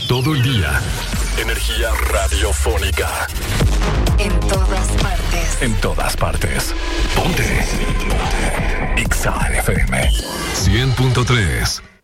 Todo el día. Energía radiofónica. En todas partes. En todas partes. Ponte. Ponte. Exa FM 100.3.